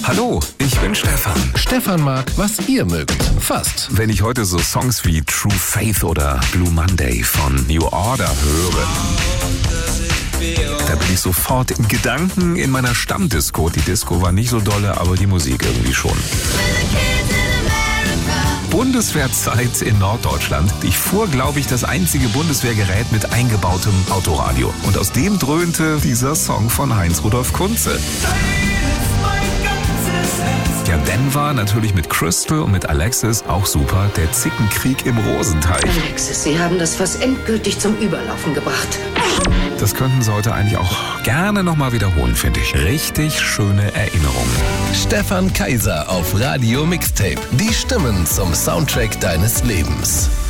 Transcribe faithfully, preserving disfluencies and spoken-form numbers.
Hallo, ich bin Stefan. Stefan mag, was ihr mögt. Fast. Wenn ich heute so Songs wie True Faith oder Blue Monday von New Order höre, da bin ich sofort in Gedanken in meiner Stammdisco. Die Disco war nicht so dolle, aber die Musik irgendwie schon. Bundeswehrzeit in Norddeutschland. Ich fuhr, glaube ich, das einzige Bundeswehrgerät mit eingebautem Autoradio. Und aus dem dröhnte dieser Song von Heinz-Rudolf Kunze. Ja, Denver natürlich mit Crystal und mit Alexis auch super. Der Zickenkrieg im Rosenteich. Alexis, Sie haben das Fass endgültig zum Überlaufen gebracht. Das könnten Sie heute eigentlich auch gerne nochmal wiederholen, finde ich. Richtig schöne Erinnerungen. Stefan Kaiser auf Radio Mixtape. Die Stimmen zum Soundtrack deines Lebens.